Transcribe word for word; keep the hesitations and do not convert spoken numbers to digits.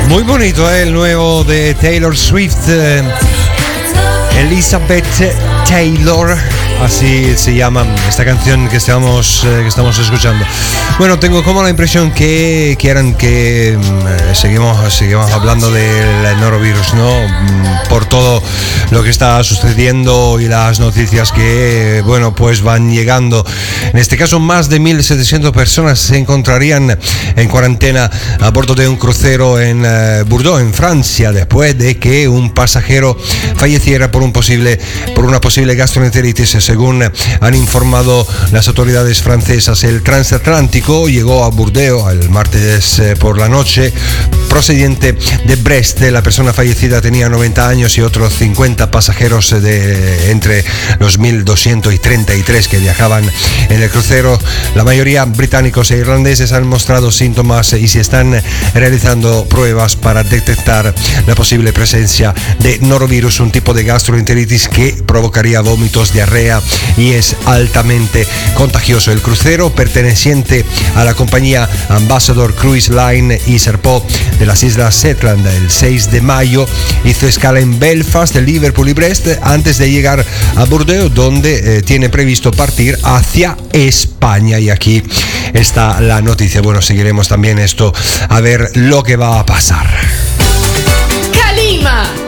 Muy bonito, ¿eh? El nuevo de Taylor Swift, eh, Elizabeth Taylor, así se llama esta canción que estamos, eh, que estamos escuchando. Bueno, tengo como la impresión que quieran que eh, seguimos, seguimos hablando del norovirus, ¿no? Por todo lo que está sucediendo y las noticias que, bueno, pues van llegando. En este caso, más de mil setecientas personas se encontrarían en cuarentena a bordo de un crucero en eh, Bordeaux, en Francia, después de que un pasajero falleciera por un posible, por una posible gastroenteritis, según han informado las autoridades francesas. El transatlántico llegó a Bordeaux el martes eh, por la noche, procedente de Brest. La persona fallecida tenía noventa años y otros cincuenta pasajeros de entre los mil doscientos treinta y tres que viajaban en el crucero. La mayoría británicos e irlandeses han mostrado síntomas y se están realizando pruebas para detectar la posible presencia de norovirus, un tipo de gastroenteritis que provocaría vómitos, diarrea y es altamente contagioso. El crucero, perteneciente a la compañía Ambassador Cruise Line y zarpó de las islas Shetland el seis de mayo, hizo escala en Belfast, Liverpool y Brest antes de llegar a Bordeaux, donde eh, tiene previsto partir hacia España. Y aquí está la noticia. Bueno, seguiremos también esto a ver lo que va a pasar. Calima.